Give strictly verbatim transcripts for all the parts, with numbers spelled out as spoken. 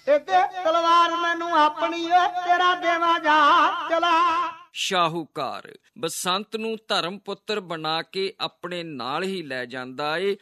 ਇਹਦੇ ਤਲਵਾਰ ਮੈਨੂੰ ਆਪਣੀ ਓ ਤੇਰਾ ਦੇਵਾਂ ਜਾ ਚਲਾ। ਸ਼ਾਹੂਕਾਰ ਬਸੰਤ ਨੂੰ ਧਰਮ ਪੁੱਤਰ ਬਣਾ ਕੇ ਆਪਣੇ ਨਾਲ ਹੀ ਲੈ ਜਾਂਦਾ ਏ।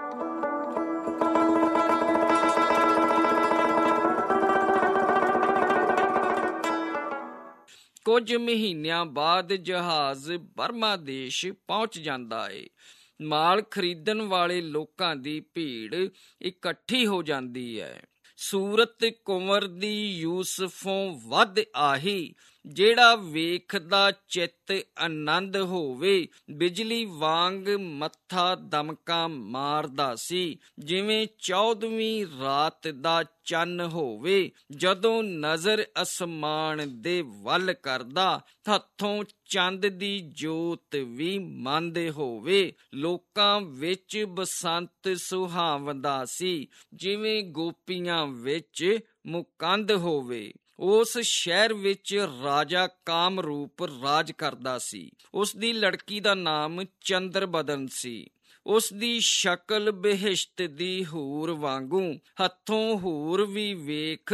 ਕੁਝ ਮਹੀਨਿਆਂ ਬਾਅਦ ਜਹਾਜ਼ ਬਰਮਾ ਦੇਸ਼ ਪਹੁੰਚ ਜਾਂਦਾ ਏ। ਮਾਲ ਖਰੀਦਣ ਵਾਲੇ ਲੋਕਾਂ ਦੀ ਭੀੜ ਇਕੱਠੀ ਹੋ ਜਾਂਦੀ ਹੈ। ਸੂਰਤ ਕੁੰਵਰ ਦੀ ਯੂਸਫੋਂ ਵੱਧ ਆਹੀ, ਜਿਹੜਾ ਵੇਖਦਾ ਚਿੱਤ ਆਨੰਦ ਹੋਵੇ। ਬਿਜਲੀ ਵਾਂਗ ਮੱਥਾ ਦਮਕਾ ਮਾਰਦਾ ਸੀ, ਜਿਵੇਂ ਚੌਦਵੀਂ ਰਾਤ ਦਾ ਚੰਨ ਹੋਵੇ। ਜਦੋਂ ਨਜ਼ਰ ਅਸਮਾਨ ਦੇ ਵੱਲ ਕਰਦਾ, ਹੱਥੋਂ ਚੰਦ ਦੀ ਜੋਤ ਵੀ ਮੰਦ ਹੋਵੇ। ਲੋਕਾਂ ਵਿੱਚ ਬਸੰਤ ਸੁਹਾਵਦਾ ਸੀ, ਜਿਵੇਂ ਗੋਪੀਆਂ ਵਿੱਚ ਮੁਕੰਦ ਹੋਵੇ। ਉਸ ਸ਼ਹਿਰ ਵਿੱਚ ਰਾਜਾ ਕਾਮਰੂਪ ਰਾਜ ਕਰਦਾ ਸੀ। ਉਸ ਦੀ ਲੜਕੀ ਦਾ ਨਾਮ ਚੰਦਰ ਬਦਨ ਸੀ। ਉਸ ਦੀ ਸ਼ਕਲ ਬਿਹਿਸ਼ਤ ਦੀ ਹੂਰ ਵਾਂਗੂ, ਹੱਥੋਂ ਹੂਰ ਵੀ ਵੇਖ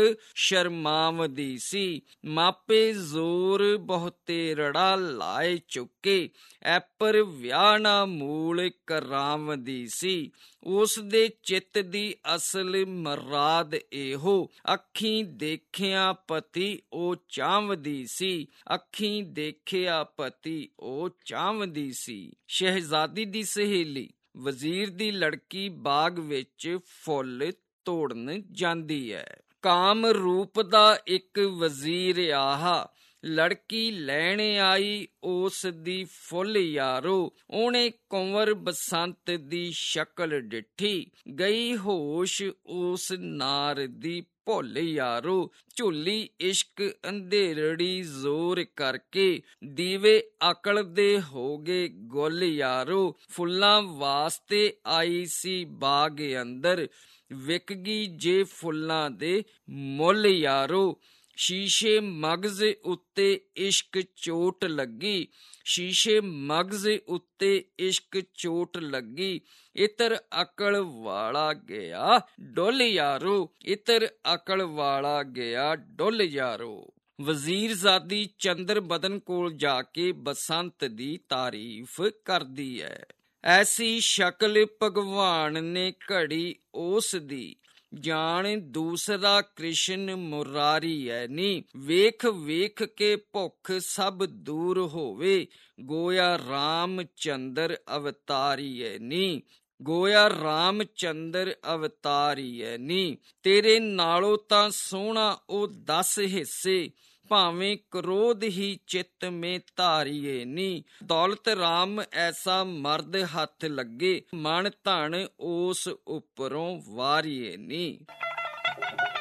ਸ਼ਰਮਾਵਦੀ ਸੀ। ਮਾਪੇ ਜ਼ੋਰ ਬਹੁਤੇ ਰੜਾ ਲਾਏ ਚੁੱਕੇ, ਐਪਰ ਵਿਆਹ ਨਾ ਮੂਲ ਕਰਾਵਦੀ ਸੀ। ਉਸ ਦੇ ਚਿੱਤ ਦੀ ਅਸਲ ਮਰਾਦ ਇਹੋ, ਅੱਖੀਂ ਦੇਖਿਆ ਪਤੀ ਉਹ ਚਾਹਵਦੀ ਸੀ। ਅੱਖੀਂ ਦੇਖਿਆ ਪਤੀ ਉਹ ਚਾਹਵਦੀ ਸੀ। ਸ਼ਹਿਜ਼ਾਦੀ ਦੀ ਸਹੇਲੀ ਵਜ਼ੀਰ ਦੀ ਲੜਕੀ ਬਾਗ ਵਿੱਚ ਫੁੱਲ ਤੋੜਨ ਜਾਂਦੀ ਹੈ। ਕਾਮ ਰੂਪ ਦਾ ਇੱਕ ਵਜ਼ੀਰ ਆਹਾ, ਲੜਕੀ ਲੈਣ ਆਈ ਉਸ ਦੀ ਫੁੱਲ ਯਾਰੋ। ਉਹਨੇ ਕੁੰਵਰ ਬਸੰਤ ਦੀ ਸ਼ਕਲ ਡਿੱਠੀ, ਗਈ ਹੋਸ਼ ਉਸ ਨਾਰ ਦੀ ਭੁੱਲ ਯਾਰੋ। ਝੁੱਲੀ ਇਸ਼ਕ ਅੰਧੇਰੜੀ ਜ਼ੋਰ ਕਰਕੇ, ਦੀਵੇ ਅਕਲ ਦੇ ਹੋ ਗਏ ਗੁੱਲ ਯਾਰੋ। ਫੁੱਲਾਂ ਵਾਸਤੇ ਆਈ ਸੀ ਬਾਗ ਅੰਦਰ, ਵਿਕ ਗਈ ਜੇ ਫੁੱਲਾਂ ਦੇ ਮੁੱਲ ਯਾਰੋ। ਸ਼ੀਸ਼ੇ ਮਗਜ਼ ਉੱਤੇ ਇਸ਼ਕ ਚੋਟ ਲੱਗੀ, ਸ਼ੀਸ਼ੇ ਮਗਜ਼ ਉੱਤੇ ਇਸ਼ਕ ਚੋਟ ਲੱਗੀ। ਇਤਰ ਅਕਲ ਵਾਲਾ ਗਿਆ ਡੁੱਲ ਯਾਰੋ, ਇਤਰ ਅਕਲ ਵਾਲਾ ਗਿਆ ਡੁੱਲ ਯਾਰੋ। ਵਜ਼ੀਰਜ਼ਾਦੀ ਚੰਦਰ ਬਦਨ ਕੋਲ ਜਾ ਕੇ ਬਸੰਤ ਦੀ ਤਾਰੀਫ ਕਰਦੀ ਹੈ। ਐਸੀ ਸ਼ਕਲ ਭਗਵਾਨ ਨੇ ਘੜੀ ਉਸ ਦੀ, ਜਾਣ ਦੂਸਰਾ ਕ੍ਰਿਸ਼ਨ ਮੁਰਾਰੀ ਐ ਨੀ। ਵੇਖ ਵੇਖ ਕੇ ਭੁੱਖ ਸਭ ਦੂਰ ਹੋਵੇ, ਗੋਇਆ ਰਾਮ ਚੰਦਰ ਅਵਤਾਰੀ ਐ ਨੀ। ਗੋਇਆ ਰਾਮ ਚੰਦਰ ਅਵਤਾਰੀ ਐ ਨੀ। ਤੇਰੇ ਨਾਲੋਂ ਤਾਂ ਸੋਹਣਾ ਉਹ ਦਸ ਹਿੱਸੇ, ਭਾਵੇਂ ਕਰੋਧ ਹੀ ਚਿੱਤ ਮੇ ਧਾਰੀਏ ਨੀ। ਦੌਲਤ ਰਾਮ ਐਸਾ ਮਰਦ ਹੱਥ ਲੱਗੇ, ਮਨ ਧਨ ਉਸ ਉੱਪਰੋਂ ਵਾਰੀਏ ਨੀ।